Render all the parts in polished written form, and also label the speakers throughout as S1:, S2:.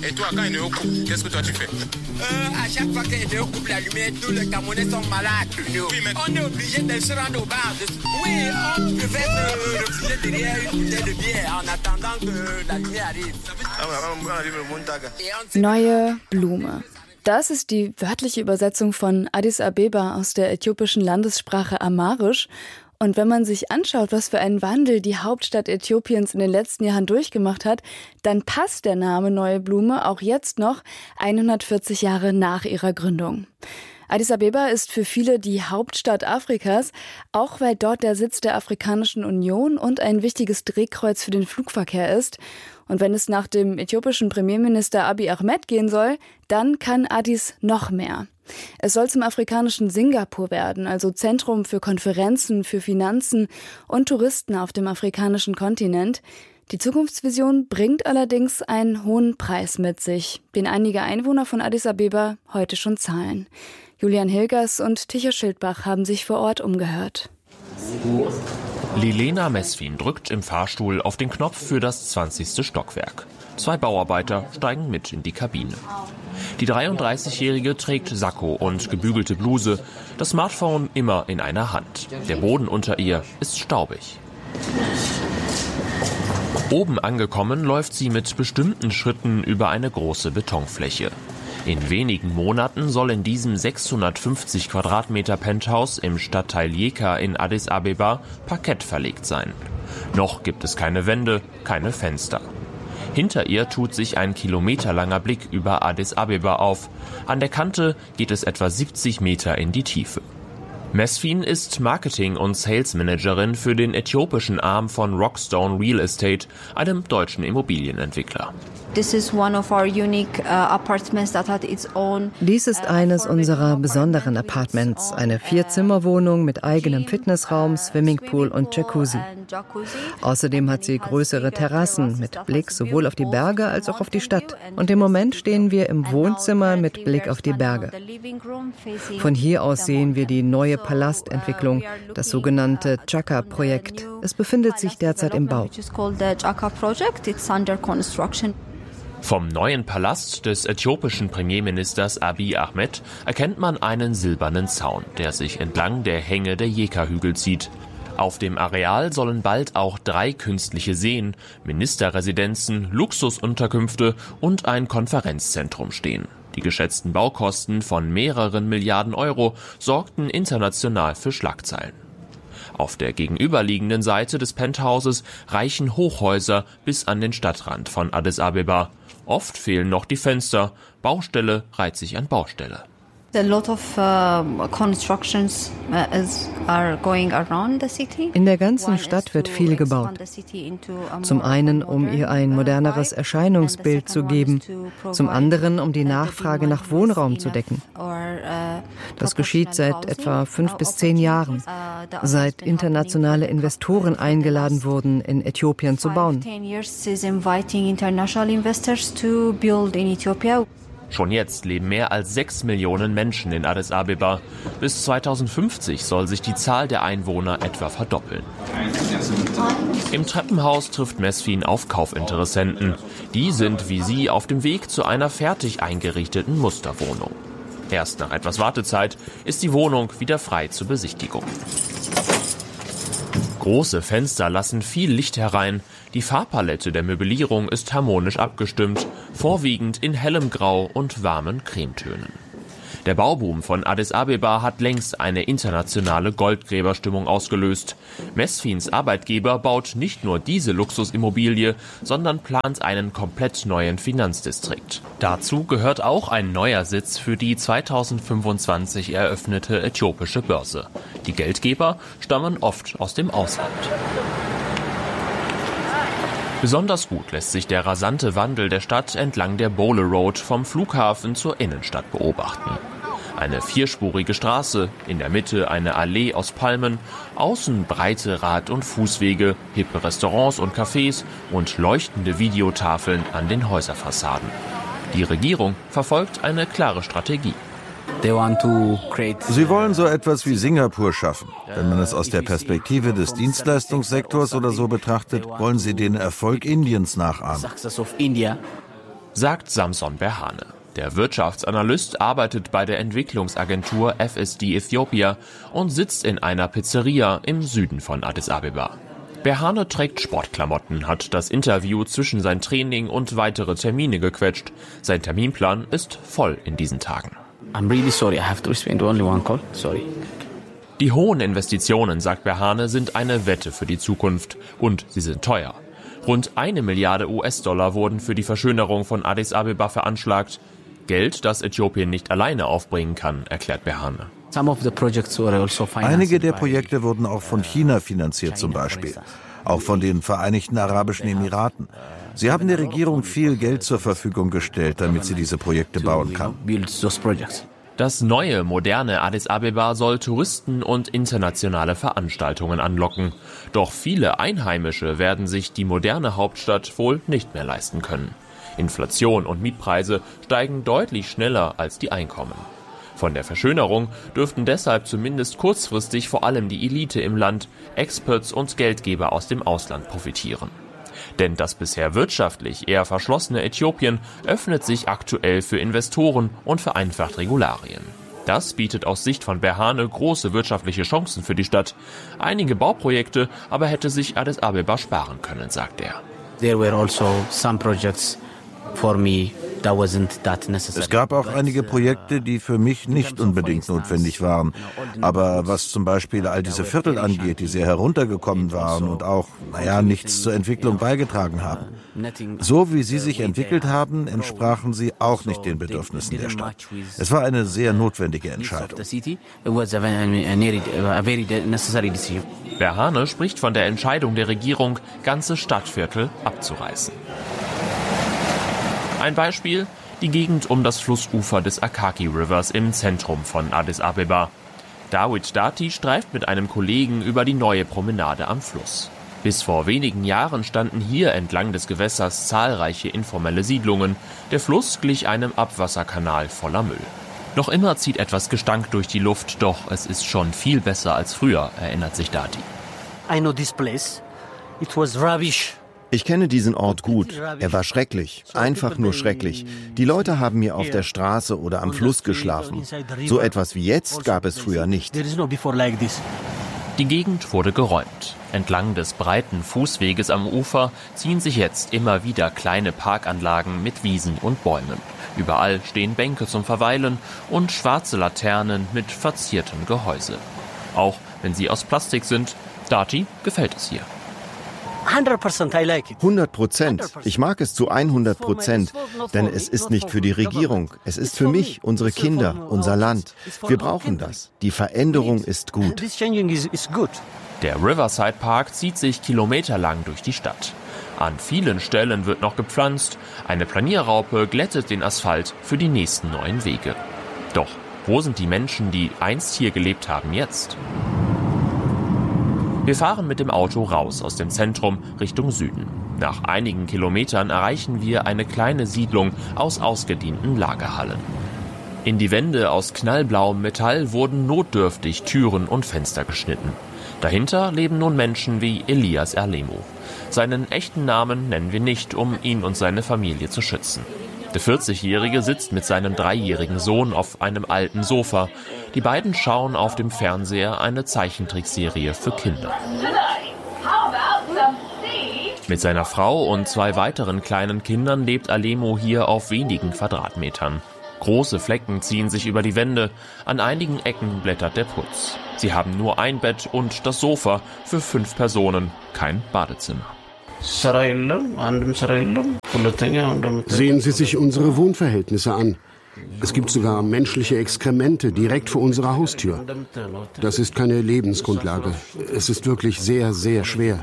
S1: Et toi, quand Eneo coupe, qu'est-ce que toi tu fais?
S2: À chaque fois que Eneo coupe la lumière, tous les Camerounais sont malades. Oui, mais on est obligé de se rendre au bar. Oui, on préfère se refuser derrière une bouteille de bière en attendant que la lumière arrive.
S3: Neue Blume. Das ist die wörtliche Übersetzung von Addis Abeba aus der äthiopischen Landessprache Amharisch. Und wenn man sich anschaut, was für einen Wandel die Hauptstadt Äthiopiens in den letzten Jahren durchgemacht hat, dann passt der Name Neue Blume auch jetzt noch 140 Jahre nach ihrer Gründung. Addis Abeba ist für viele die Hauptstadt Afrikas, auch weil dort der Sitz der Afrikanischen Union und ein wichtiges Drehkreuz für den Flugverkehr ist. Und wenn es nach dem äthiopischen Premierminister Abiy Ahmed gehen soll, dann kann Addis noch mehr. Es soll zum afrikanischen Singapur werden, also Zentrum für Konferenzen, für Finanzen und Touristen auf dem afrikanischen Kontinent. Die Zukunftsvision bringt allerdings einen hohen Preis mit sich, den einige Einwohner von Addis Abeba heute schon zahlen. Julian Hilgers und Ticho Schildbach haben sich vor Ort umgehört.
S4: Lilena Mesfin drückt im Fahrstuhl auf den Knopf für das 20. Stockwerk. 2 Bauarbeiter steigen mit in die Kabine. Die 33-Jährige trägt Sakko und gebügelte Bluse, das Smartphone immer in einer Hand. Der Boden unter ihr ist staubig. Oben angekommen läuft sie mit bestimmten Schritten über eine große Betonfläche. In wenigen Monaten soll in diesem 650 Quadratmeter Penthouse im Stadtteil Yeka in Addis Abeba Parkett verlegt sein. Noch gibt es keine Wände, keine Fenster. Hinter ihr tut sich ein kilometerlanger Blick über Addis Abeba auf. An der Kante geht es etwa 70 Meter in die Tiefe. Mesfin ist Marketing- und Sales-Managerin für den äthiopischen Arm von Rockstone Real Estate, einem deutschen Immobilienentwickler.
S5: Dies ist eines unserer besonderen Apartments, eine 4-Zimmer-Wohnung mit eigenem Fitnessraum, Swimmingpool und Jacuzzi. Außerdem hat sie größere Terrassen mit Blick sowohl auf die Berge als auch auf die Stadt. Und im Moment stehen wir im Wohnzimmer mit Blick auf die Berge. Von hier aus sehen wir die neue Palastentwicklung, das sogenannte Chaka-Projekt. Es befindet sich derzeit im Bau.
S4: Vom neuen Palast des äthiopischen Premierministers Abiy Ahmed erkennt man einen silbernen Zaun, der sich entlang der Hänge der Yeka-Hügel zieht. Auf dem Areal sollen bald auch 3 künstliche Seen, Ministerresidenzen, Luxusunterkünfte und ein Konferenzzentrum stehen. Die geschätzten Baukosten von mehreren Milliarden Euro sorgten international für Schlagzeilen. Auf der gegenüberliegenden Seite des Penthouses reichen Hochhäuser bis an den Stadtrand von Addis Abeba. Oft fehlen noch die Fenster. Baustelle reiht sich an Baustelle.
S5: In der ganzen Stadt wird viel gebaut. Zum einen, um ihr ein moderneres Erscheinungsbild zu geben, zum anderen, um die Nachfrage nach Wohnraum zu decken. Das geschieht seit etwa 5 bis 10 Jahren, seit internationale Investoren eingeladen wurden, in Äthiopien zu bauen.
S4: Schon jetzt leben mehr als 6 Millionen Menschen in Addis Abeba. Bis 2050 soll sich die Zahl der Einwohner etwa verdoppeln. Im Treppenhaus trifft Mesfin auf Kaufinteressenten. Die sind wie sie auf dem Weg zu einer fertig eingerichteten Musterwohnung. Erst nach etwas Wartezeit ist die Wohnung wieder frei zur Besichtigung. Große Fenster lassen viel Licht herein. Die Farbpalette der Möblierung ist harmonisch abgestimmt, vorwiegend in hellem Grau und warmen Cremetönen. Der Bauboom von Addis Abeba hat längst eine internationale Goldgräberstimmung ausgelöst. Mesfins Arbeitgeber baut nicht nur diese Luxusimmobilie, sondern plant einen komplett neuen Finanzdistrikt. Dazu gehört auch ein neuer Sitz für die 2025 eröffnete äthiopische Börse. Die Geldgeber stammen oft aus dem Ausland. Besonders gut lässt sich der rasante Wandel der Stadt entlang der Bole Road vom Flughafen zur Innenstadt beobachten. Eine 4-spurige Straße, in der Mitte eine Allee aus Palmen, außen breite Rad- und Fußwege, hippe Restaurants und Cafés und leuchtende Videotafeln an den Häuserfassaden. Die Regierung verfolgt eine klare Strategie.
S6: Sie wollen so etwas wie Singapur schaffen. Wenn man es aus der Perspektive des Dienstleistungssektors oder so betrachtet, wollen sie den Erfolg Indiens nachahmen.
S4: sagt Samson Berhane. Der Wirtschaftsanalyst arbeitet bei der Entwicklungsagentur FSD Ethiopia und sitzt in einer Pizzeria im Süden von Addis Abeba. Berhane trägt Sportklamotten, hat das Interview zwischen sein Training und weitere Termine gequetscht. Sein Terminplan ist voll in diesen Tagen.
S7: I'm really sorry, I have to respond to only one call. Sorry.
S4: Die hohen Investitionen, sagt Berhane, sind eine Wette für die Zukunft. Und sie sind teuer. Rund 1 Milliarde US-Dollar wurden für die Verschönerung von Addis Abeba veranschlagt. Geld, das Äthiopien nicht alleine aufbringen kann, erklärt Berhane.
S6: Einige der Projekte wurden auch von China finanziert zum Beispiel. Auch von den Vereinigten Arabischen Emiraten. Sie haben der Regierung viel Geld zur Verfügung gestellt, damit sie diese Projekte bauen kann.
S4: Das neue, moderne Addis Abeba soll Touristen und internationale Veranstaltungen anlocken. Doch viele Einheimische werden sich die moderne Hauptstadt wohl nicht mehr leisten können. Inflation und Mietpreise steigen deutlich schneller als die Einkommen. Von der Verschönerung dürften deshalb zumindest kurzfristig vor allem die Elite im Land, Experts und Geldgeber aus dem Ausland profitieren. Denn das bisher wirtschaftlich eher verschlossene Äthiopien öffnet sich aktuell für Investoren und vereinfacht Regularien. Das bietet aus Sicht von Berhane große wirtschaftliche Chancen für die Stadt. Einige Bauprojekte aber hätte sich Addis Abeba sparen können, sagt er.
S7: There were also some projects for me.
S6: Es gab auch einige Projekte, die für mich nicht unbedingt notwendig waren. Aber was zum Beispiel all diese Viertel angeht, die sehr heruntergekommen waren und auch, nichts zur Entwicklung beigetragen haben. So wie sie sich entwickelt haben, entsprachen sie auch nicht den Bedürfnissen der Stadt. Es war eine sehr notwendige Entscheidung.
S4: Berhane spricht von der Entscheidung der Regierung, ganze Stadtviertel abzureißen. Ein Beispiel, die Gegend um das Flussufer des Akaki Rivers im Zentrum von Addis Abeba. David Dati streift mit einem Kollegen über die neue Promenade am Fluss. Bis vor wenigen Jahren standen hier entlang des Gewässers zahlreiche informelle Siedlungen. Der Fluss glich einem Abwasserkanal voller Müll. Noch immer zieht etwas Gestank durch die Luft, doch es ist schon viel besser als früher, erinnert sich Dati.
S8: I know this place. It was rubbish.
S9: Ich kenne diesen Ort gut. Er war schrecklich, einfach nur schrecklich. Die Leute haben hier auf der Straße oder am Fluss geschlafen. So etwas wie jetzt gab es früher nicht.
S4: Die Gegend wurde geräumt. Entlang des breiten Fußweges am Ufer ziehen sich jetzt immer wieder kleine Parkanlagen mit Wiesen und Bäumen. Überall stehen Bänke zum Verweilen und schwarze Laternen mit verziertem Gehäuse. Auch wenn sie aus Plastik sind, Dati gefällt es hier.
S9: 100%. Ich mag es zu 100%, denn es ist nicht für die Regierung. Es ist für mich, unsere Kinder, unser Land. Wir brauchen das. Die Veränderung ist gut.
S4: Der Riverside Park zieht sich kilometerlang durch die Stadt. An vielen Stellen wird noch gepflanzt. Eine Planierraupe glättet den Asphalt für die nächsten neuen Wege. Doch wo sind die Menschen, die einst hier gelebt haben, jetzt? Wir fahren mit dem Auto raus aus dem Zentrum Richtung Süden. Nach einigen Kilometern erreichen wir eine kleine Siedlung aus ausgedienten Lagerhallen. In die Wände aus knallblauem Metall wurden notdürftig Türen und Fenster geschnitten. Dahinter leben nun Menschen wie Elias Erlemo. Seinen echten Namen nennen wir nicht, um ihn und seine Familie zu schützen. Der 40-Jährige sitzt mit seinem 3-jährigen Sohn auf einem alten Sofa. Die beiden schauen auf dem Fernseher eine Zeichentrickserie für Kinder. Mit seiner Frau und 2 weiteren kleinen Kindern lebt Alemo hier auf wenigen Quadratmetern. Große Flecken ziehen sich über die Wände, an einigen Ecken blättert der Putz. Sie haben nur ein Bett und das Sofa für 5 Personen, kein Badezimmer.
S10: Sehen Sie sich unsere Wohnverhältnisse an. Es gibt sogar menschliche Exkremente direkt vor unserer Haustür. Das ist keine Lebensgrundlage. Es ist wirklich sehr, sehr schwer.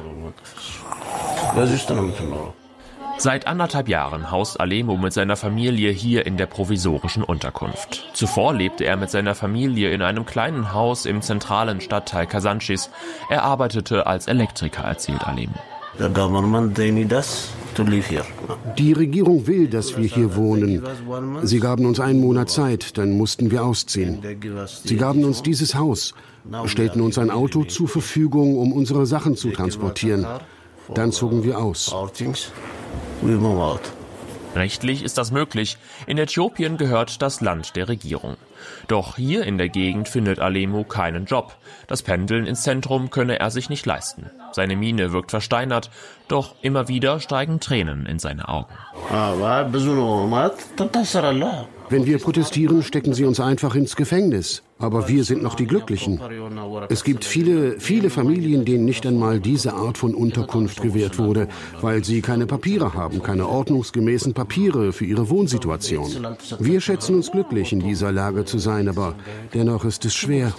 S4: Seit 1,5 Jahren haust Alemo mit seiner Familie hier in der provisorischen Unterkunft. Zuvor lebte er mit seiner Familie in einem kleinen Haus im zentralen Stadtteil Kasanchis. Er arbeitete als Elektriker, erzählt Alemo.
S10: Die Regierung will, dass wir hier wohnen. Sie gaben uns 1 Monat Zeit, dann mussten wir ausziehen. Sie gaben uns dieses Haus, stellten uns ein Auto zur Verfügung, um unsere Sachen zu transportieren. Dann zogen wir aus.
S4: Rechtlich ist das möglich. In Äthiopien gehört das Land der Regierung. Doch hier in der Gegend findet Alemu keinen Job. Das Pendeln ins Zentrum könne er sich nicht leisten. Seine Miene wirkt versteinert, doch immer wieder steigen Tränen in seine Augen.
S10: Wenn wir protestieren, stecken sie uns einfach ins Gefängnis. Aber wir sind noch die Glücklichen. Es gibt viele Familien, denen nicht einmal diese Art von Unterkunft gewährt wurde, weil sie keine Papiere haben, keine ordnungsgemäßen Papiere für ihre Wohnsituation. Wir schätzen uns glücklich, in dieser Lage zu sein, aber dennoch ist es schwer.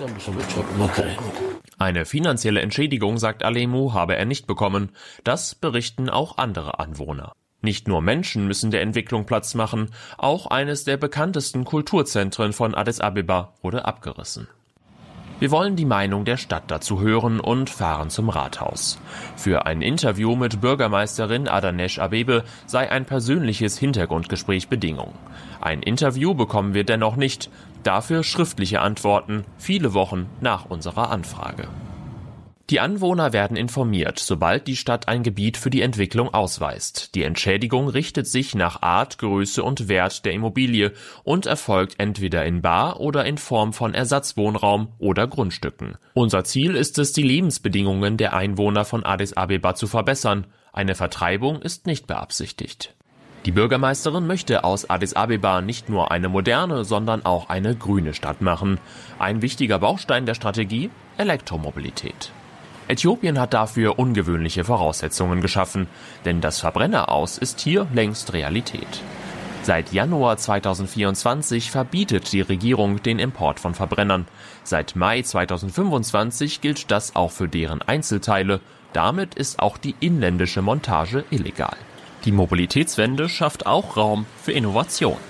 S4: Eine finanzielle Entschädigung, sagt Alemu, habe er nicht bekommen. Das berichten auch andere Anwohner. Nicht nur Menschen müssen der Entwicklung Platz machen, auch eines der bekanntesten Kulturzentren von Addis Abeba wurde abgerissen. Wir wollen die Meinung der Stadt dazu hören und fahren zum Rathaus. Für ein Interview mit Bürgermeisterin Adanesh Abebe sei ein persönliches Hintergrundgespräch Bedingung. Ein Interview bekommen wir dennoch nicht, dafür schriftliche Antworten, viele Wochen nach unserer Anfrage. Die Anwohner werden informiert, sobald die Stadt ein Gebiet für die Entwicklung ausweist. Die Entschädigung richtet sich nach Art, Größe und Wert der Immobilie und erfolgt entweder in bar oder in Form von Ersatzwohnraum oder Grundstücken. Unser Ziel ist es, die Lebensbedingungen der Einwohner von Addis Abeba zu verbessern. Eine Vertreibung ist nicht beabsichtigt. Die Bürgermeisterin möchte aus Addis Abeba nicht nur eine moderne, sondern auch eine grüne Stadt machen. Ein wichtiger Baustein der Strategie: Elektromobilität. Äthiopien hat dafür ungewöhnliche Voraussetzungen geschaffen, denn das Verbrenneraus ist hier längst Realität. Seit Januar 2024 verbietet die Regierung den Import von Verbrennern. Seit Mai 2025 gilt das auch für deren Einzelteile. Damit ist auch die inländische Montage illegal. Die Mobilitätswende schafft auch Raum für Innovation.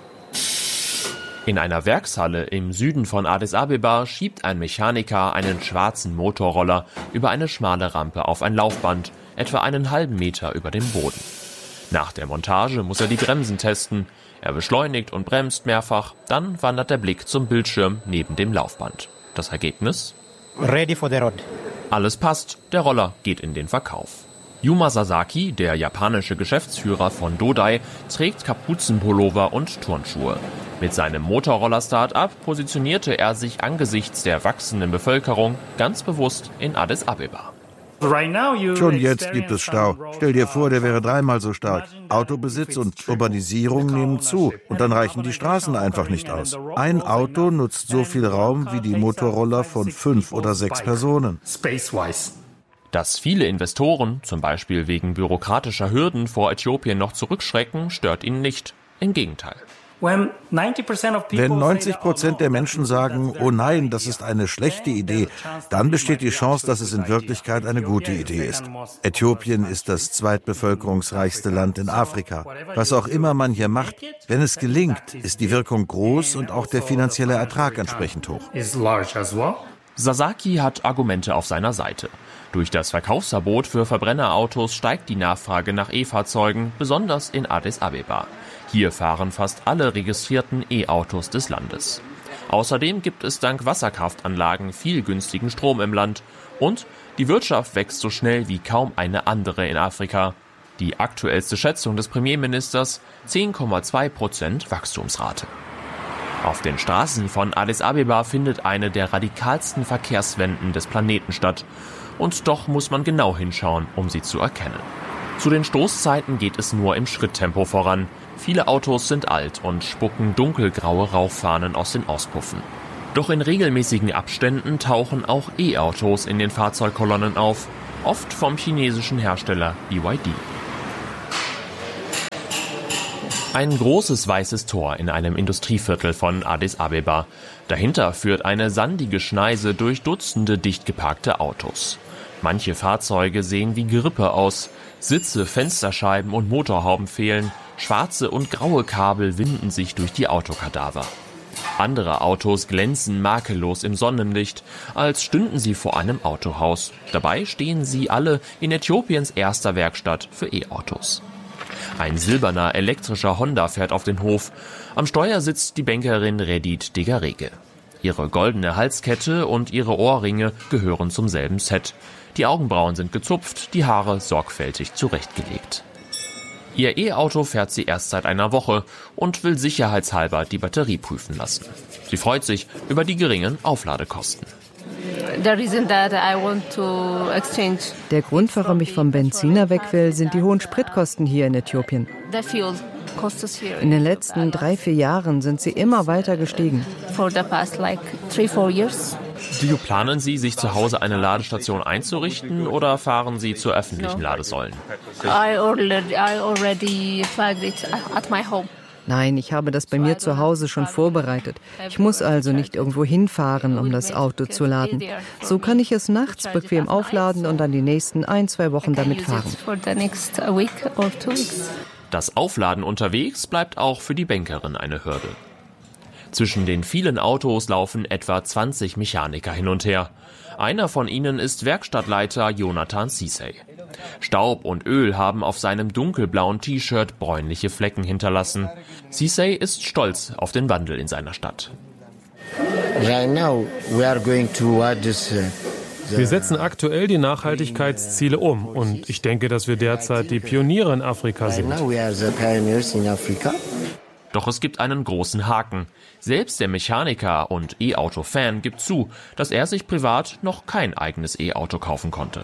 S4: In einer Werkshalle im Süden von Addis Abeba schiebt ein Mechaniker einen schwarzen Motorroller über eine schmale Rampe auf ein Laufband, etwa einen halben Meter über dem Boden. Nach der Montage muss er die Bremsen testen. Er beschleunigt und bremst mehrfach, dann wandert der Blick zum Bildschirm neben dem Laufband. Das Ergebnis?
S8: Ready for the road.
S4: Alles passt, der Roller geht in den Verkauf. Yuma Sasaki, der japanische Geschäftsführer von Dodai, trägt Kapuzenpullover und Turnschuhe. Mit seinem Motorroller-Start-up positionierte er sich angesichts der wachsenden Bevölkerung ganz bewusst in Addis Abeba.
S6: Schon jetzt gibt es Stau. Stell dir vor, der wäre dreimal so stark. Autobesitz und Urbanisierung nehmen zu und dann reichen die Straßen einfach nicht aus. Ein Auto nutzt so viel Raum wie die Motorroller von 5 oder 6 Personen.
S4: Dass viele Investoren, zum Beispiel wegen bürokratischer Hürden, vor Äthiopien noch zurückschrecken, stört ihn nicht. Im Gegenteil.
S6: Wenn 90% der Menschen sagen, oh nein, das ist eine schlechte Idee, dann besteht die Chance, dass es in Wirklichkeit eine gute Idee ist. Äthiopien ist das zweitbevölkerungsreichste Land in Afrika. Was auch immer man hier macht, wenn es gelingt, ist die Wirkung groß und auch der finanzielle Ertrag entsprechend hoch.
S4: Sasaki hat Argumente auf seiner Seite. Durch das Verkaufsverbot für Verbrennerautos steigt die Nachfrage nach E-Fahrzeugen, besonders in Addis Abeba. Hier fahren fast alle registrierten E-Autos des Landes. Außerdem gibt es dank Wasserkraftanlagen viel günstigen Strom im Land und die Wirtschaft wächst so schnell wie kaum eine andere in Afrika. Die aktuellste Schätzung des Premierministers: 10,2% Wachstumsrate. Auf den Straßen von Addis Abeba findet eine der radikalsten Verkehrswenden des Planeten statt. Und doch muss man genau hinschauen, um sie zu erkennen. Zu den Stoßzeiten geht es nur im Schritttempo voran. Viele Autos sind alt und spucken dunkelgraue Rauchfahnen aus den Auspuffen. Doch in regelmäßigen Abständen tauchen auch E-Autos in den Fahrzeugkolonnen auf, oft vom chinesischen Hersteller BYD. Ein großes weißes Tor in einem Industrieviertel von Addis Abeba. Dahinter führt eine sandige Schneise durch Dutzende dicht geparkte Autos. Manche Fahrzeuge sehen wie Gerippe aus. Sitze, Fensterscheiben und Motorhauben fehlen. Schwarze und graue Kabel winden sich durch die Autokadaver. Andere Autos glänzen makellos im Sonnenlicht, als stünden sie vor einem Autohaus. Dabei stehen sie alle in Äthiopiens erster Werkstatt für E-Autos. Ein silberner elektrischer Honda fährt auf den Hof. Am Steuer sitzt die Bankerin Redit Degarege. Ihre goldene Halskette und ihre Ohrringe gehören zum selben Set. Die Augenbrauen sind gezupft, die Haare sorgfältig zurechtgelegt. Ihr E-Auto fährt sie erst seit einer Woche und will sicherheitshalber die Batterie prüfen lassen. Sie freut sich über die geringen Aufladekosten.
S5: Der Grund, warum ich vom Benziner weg will, sind die hohen Spritkosten hier in Äthiopien. In den letzten 3-4 Jahren sind sie immer weiter gestiegen.
S4: Planen Sie, sich zu Hause eine Ladestation einzurichten oder fahren Sie zu öffentlichen Ladesäulen?
S5: Nein, ich habe das bei mir zu Hause schon vorbereitet. Ich muss also nicht irgendwo hinfahren, um das Auto zu laden. So kann ich es nachts bequem aufladen und dann die nächsten 1-2 Wochen damit fahren.
S4: Das Aufladen unterwegs bleibt auch für die Bankerin eine Hürde. Zwischen den vielen Autos laufen etwa 20 Mechaniker hin und her. Einer von ihnen ist Werkstattleiter Jonathan Sisay. Staub und Öl haben auf seinem dunkelblauen T-Shirt bräunliche Flecken hinterlassen. Sisay ist stolz auf den Wandel in seiner Stadt.
S11: Wir setzen aktuell die Nachhaltigkeitsziele um und ich denke, dass wir derzeit die Pioniere in Afrika sind.
S4: Doch es gibt einen großen Haken. Selbst der Mechaniker und E-Auto-Fan gibt zu, dass er sich privat noch kein eigenes E-Auto kaufen konnte.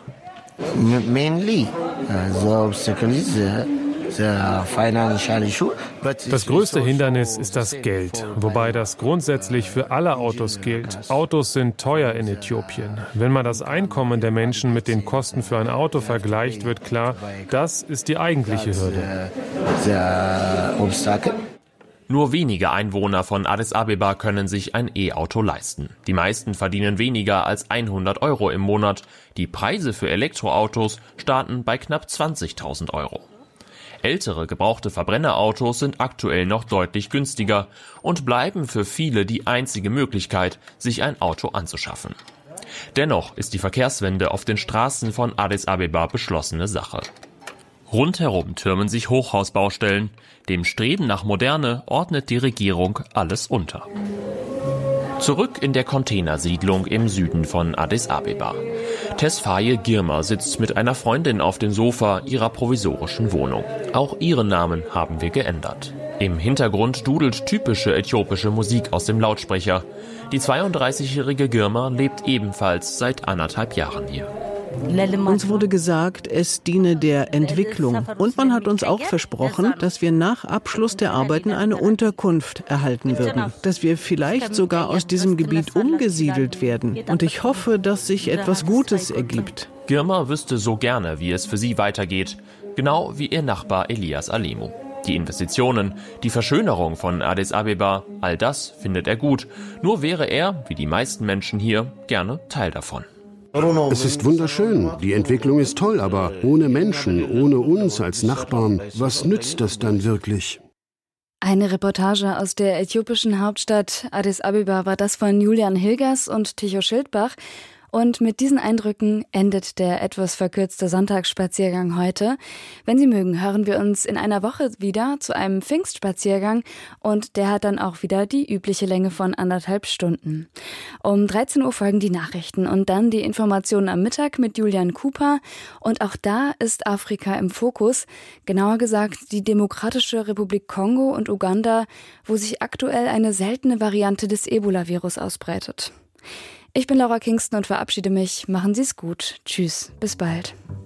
S11: Das größte Hindernis ist das Geld, wobei das grundsätzlich für alle Autos gilt. Autos sind teuer in Äthiopien. Wenn man das Einkommen der Menschen mit den Kosten für ein Auto vergleicht, wird klar, das ist die eigentliche Hürde.
S4: Nur wenige Einwohner von Addis Abeba können sich ein E-Auto leisten. Die meisten verdienen weniger als 100 € im Monat. Die Preise für Elektroautos starten bei knapp 20.000 €. Ältere gebrauchte Verbrennerautos sind aktuell noch deutlich günstiger und bleiben für viele die einzige Möglichkeit, sich ein Auto anzuschaffen. Dennoch ist die Verkehrswende auf den Straßen von Addis Abeba beschlossene Sache. Rundherum türmen sich Hochhausbaustellen. Dem Streben nach Moderne ordnet die Regierung alles unter. Zurück in der Containersiedlung im Süden von Addis Abeba. Tesfaye Girma sitzt mit einer Freundin auf dem Sofa ihrer provisorischen Wohnung. Auch ihren Namen haben wir geändert. Im Hintergrund dudelt typische äthiopische Musik aus dem Lautsprecher. Die 32-jährige Girma lebt ebenfalls seit 1,5 Jahren hier.
S12: Uns wurde gesagt, es diene der Entwicklung. Und man hat uns auch versprochen, dass wir nach Abschluss der Arbeiten eine Unterkunft erhalten würden. Dass wir vielleicht sogar aus diesem Gebiet umgesiedelt werden. Und ich hoffe, dass sich etwas Gutes ergibt.
S4: Girma wüsste so gerne, wie es für sie weitergeht. Genau wie ihr Nachbar Elias Alemu. Die Investitionen, die Verschönerung von Addis Abeba, all das findet er gut. Nur wäre er, wie die meisten Menschen hier, gerne Teil davon.
S10: Es ist wunderschön, die Entwicklung ist toll, aber ohne Menschen, ohne uns als Nachbarn, was nützt das dann wirklich?
S3: Eine Reportage aus der äthiopischen Hauptstadt Addis Abeba war das von Julian Hilgers und Tycho Schildbach. Und mit diesen Eindrücken endet der etwas verkürzte Sonntagsspaziergang heute. Wenn Sie mögen, hören wir uns in einer Woche wieder zu einem Pfingstspaziergang und der hat dann auch wieder die übliche Länge von 1,5 Stunden. Um 13 Uhr folgen die Nachrichten und dann die Informationen am Mittag mit Julian Cooper und auch da ist Afrika im Fokus, genauer gesagt die Demokratische Republik Kongo und Uganda, wo sich aktuell eine seltene Variante des Ebola-Virus ausbreitet. Ich bin Laura Kingston und verabschiede mich. Machen Sie es gut. Tschüss, bis bald.